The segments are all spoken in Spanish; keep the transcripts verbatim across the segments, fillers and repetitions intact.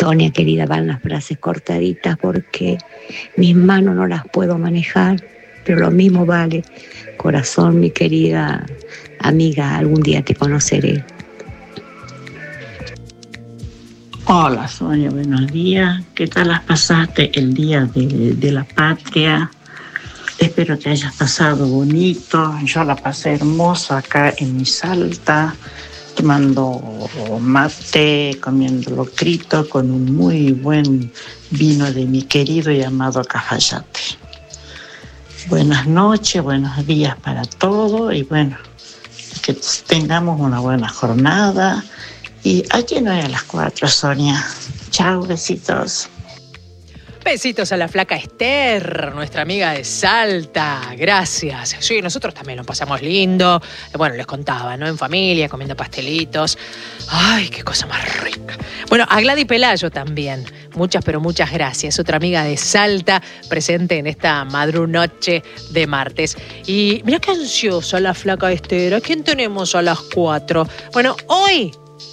Sonia, querida, van las frases cortaditas porque mis manos no las puedo manejar, pero lo mismo vale. Corazón, mi querida amiga, algún día te conoceré. Hola Sonia, buenos días. ¿Qué tal has pasaste el día de, de la patria? Espero que hayas pasado bonito. Yo la pasé hermosa acá en mi Salta, tomando mate, comiendo locrito con un muy buen vino de mi querido y amado Cafayate. Buenas noches, buenos días para todos y bueno, que tengamos una buena jornada. Y aquí no es a las cuatro, Sonia. Chao, besitos. Besitos a la flaca Esther, nuestra amiga de Salta. Gracias. Sí, nosotros también nos pasamos lindo. Bueno, les contaba, ¿no? En familia, comiendo pastelitos. Ay, qué cosa más rica. Bueno, a Gladys Pelayo también. Muchas, pero muchas gracias. Otra amiga de Salta presente en esta madrunoche de martes. Y mirá qué ansiosa la flaca Esther. ¿A quién tenemos a las cuatro? Bueno, hoy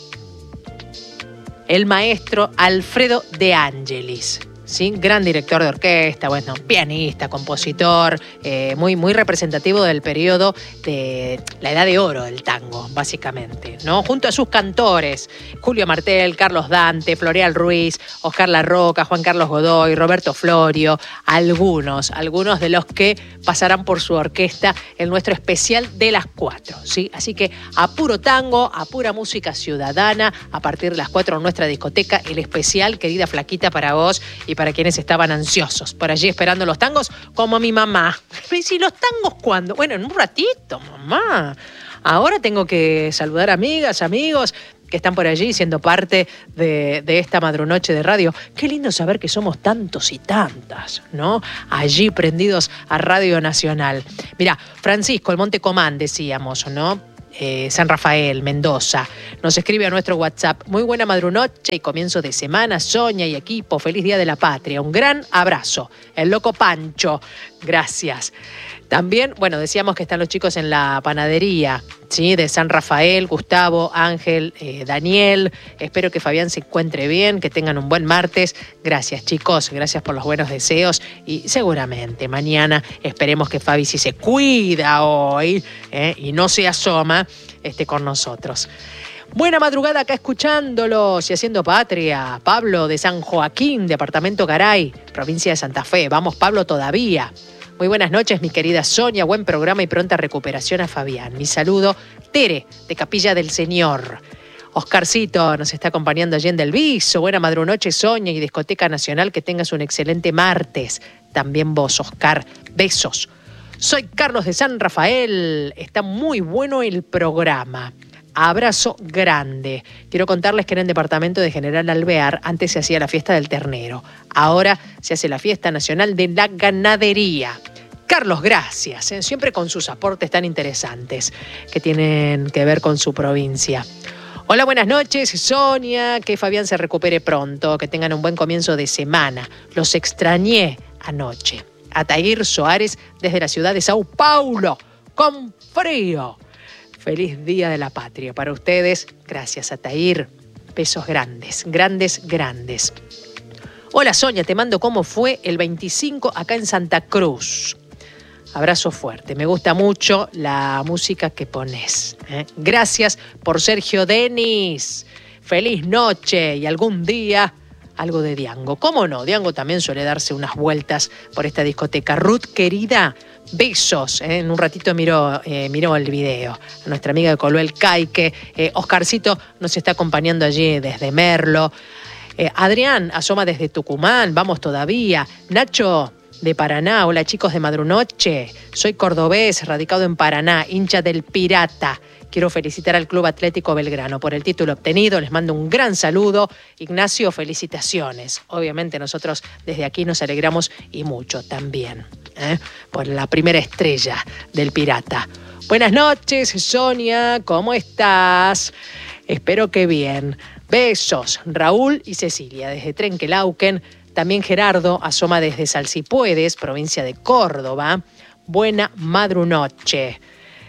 el maestro Alfredo De Angelis. ¿Sí? Gran director de orquesta, bueno, pianista, compositor, eh, muy, muy representativo del periodo de la edad de oro del tango, básicamente, ¿no? Junto a sus cantores, Julio Martel, Carlos Dante, Floreal Ruiz, Oscar Larroca, Juan Carlos Godoy, Roberto Florio, algunos, algunos de los que pasarán por su orquesta en nuestro especial de las cuatro, ¿sí? Así que a puro tango, a pura música ciudadana, a partir de las cuatro en nuestra discoteca, el especial, querida flaquita, para vos y para quienes estaban ansiosos por allí esperando los tangos, como mi mamá. ¿Y si los tangos cuándo? Bueno, en un ratito, mamá. Ahora tengo que saludar amigas, amigos que están por allí siendo parte de, de esta madrunoche de radio. Qué lindo saber que somos tantos y tantas, ¿no? Allí prendidos a Radio Nacional. Mirá, Francisco, el Monte Comán, decíamos, ¿no? Eh, San Rafael, Mendoza, nos escribe a nuestro WhatsApp: muy buena madrunoche y comienzo de semana, Sonia y equipo, feliz Día de la Patria, un gran abrazo. El loco Pancho, gracias. También, bueno, decíamos que están los chicos en la panadería, ¿sí? De San Rafael, Gustavo, Ángel, eh, Daniel. Espero que Fabián se encuentre bien, que tengan un buen martes. Gracias, chicos, gracias por los buenos deseos. Y seguramente mañana esperemos que Fabi, si se cuida hoy eh, y no se asoma, esté con nosotros. Buena madrugada acá escuchándolos y haciendo patria. Pablo de San Joaquín, departamento Garay, provincia de Santa Fe. Vamos, Pablo, todavía. Muy buenas noches, mi querida Sonia. Buen programa y pronta recuperación a Fabián. Mi saludo, Tere, de Capilla del Señor. Oscarcito nos está acompañando allí en Del Viso. Buena madrunoche, Sonia y Discoteca Nacional. Que tengas un excelente martes. También vos, Oscar. Besos. Soy Carlos de San Rafael. Está muy bueno el programa. Abrazo grande. Quiero contarles que en el departamento de General Alvear antes se hacía la fiesta del ternero. Ahora se hace la fiesta nacional de la ganadería. Carlos, gracias, ¿eh? Siempre con sus aportes tan interesantes que tienen que ver con su provincia. Hola, buenas noches, Sonia. Que Fabián se recupere pronto, que tengan un buen comienzo de semana. Los extrañé anoche. Atair Soares desde la ciudad de Sao Paulo, con frío. Feliz Día de la Patria para ustedes. Gracias, Atair. Besos grandes, grandes, grandes. Hola, Sonia, te mando cómo fue el veinticinco acá en Santa Cruz. Abrazo fuerte. Me gusta mucho la música que pones, ¿eh? Gracias por Sergio Denis. Feliz noche y algún día algo de Diango. ¿Cómo no? Diango también suele darse unas vueltas por esta discoteca. Ruth, querida, besos. ¿eh? En un ratito miró, eh, miró el video. A nuestra amiga de Coluel Caique. Eh, Oscarcito nos está acompañando allí desde Merlo. Eh, Adrián asoma desde Tucumán. Vamos todavía. Nacho de Paraná. Hola, chicos de Madrunoche. Soy cordobés, radicado en Paraná, hincha del Pirata. Quiero felicitar al Club Atlético Belgrano por el título obtenido. Les mando un gran saludo. Ignacio, felicitaciones. Obviamente nosotros desde aquí nos alegramos y mucho también, ¿eh? por la primera estrella del Pirata. Buenas noches, Sonia. ¿Cómo estás? Espero que bien. Besos. Raúl y Cecilia desde Trenquelauquen. También Gerardo asoma desde Salsipuedes, provincia de Córdoba. Buena madrunoche.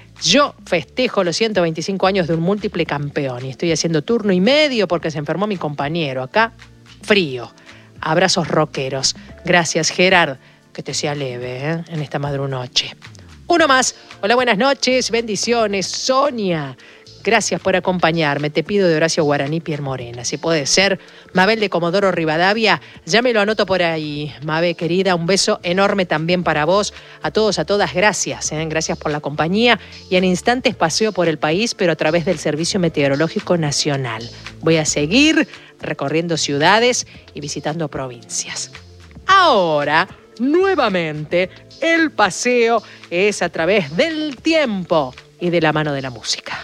Yo festejo los ciento veinticinco años de un múltiple campeón y estoy haciendo turno y medio porque se enfermó mi compañero. Acá frío. Abrazos rockeros. Gracias, Gerard. Que te sea leve, ¿eh? En esta madrunoche. Uno más. Hola, buenas noches. Bendiciones. Sonia. Gracias por acompañarme. Te pido de Horacio Guaraní, Pierre Morena. Si puede ser. Mabel de Comodoro Rivadavia. Ya me lo anoto por ahí. Mabe, querida, un beso enorme también para vos. A todos, a todas, gracias. ¿eh? Gracias por la compañía. Y en instantes paseo por el país, pero a través del Servicio Meteorológico Nacional. Voy a seguir recorriendo ciudades y visitando provincias. Ahora, nuevamente, el paseo es a través del tiempo y de la mano de la música.